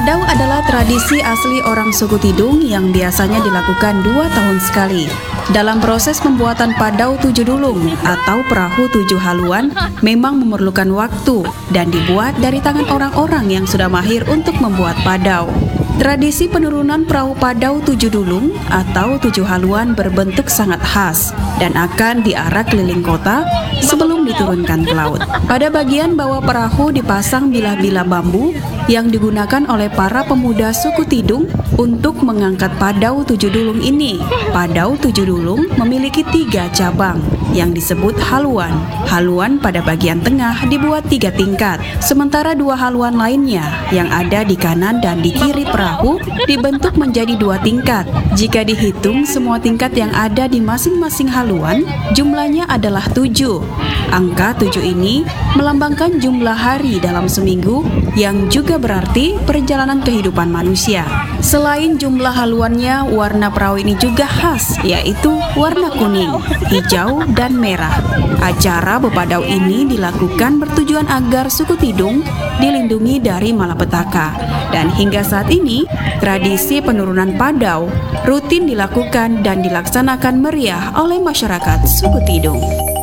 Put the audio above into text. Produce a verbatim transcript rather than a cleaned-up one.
Padau adalah tradisi asli orang suku Tidung yang biasanya dilakukan dua tahun sekali. Dalam proses pembuatan padau tujuh dulung atau perahu tujuh haluan memang memerlukan waktu dan dibuat dari tangan orang-orang yang sudah mahir untuk membuat padau. Tradisi penurunan perahu padau tujuh dulung atau tujuh haluan berbentuk sangat khas dan akan diarak keliling kota sebelum diturunkan ke laut. Pada bagian bawah perahu dipasang bilah-bilah bambu yang digunakan oleh para pemuda suku Tidung untuk mengangkat padau tujuh dulung ini. Padau tujuh dulung memiliki tiga cabang yang disebut haluan. Haluan pada bagian tengah dibuat tiga tingkat, sementara dua haluan lainnya yang ada di kanan dan di kiri perahu dibentuk menjadi dua tingkat. Jika dihitung semua tingkat yang ada di masing-masing haluan, jumlahnya adalah tujuh. Angka tujuh ini melambangkan jumlah hari dalam seminggu yang juga berarti perjalanan kehidupan manusia. Selain jumlah haluannya, warna perahu ini juga khas, yaitu warna kuning, hijau, dan merah. Acara bepadau ini dilakukan bertujuan agar suku Tidung dilindungi dari malapetaka. Dan hingga saat ini, tradisi penurunan padau rutin dilakukan dan dilaksanakan meriah oleh masyarakat suku Tidung.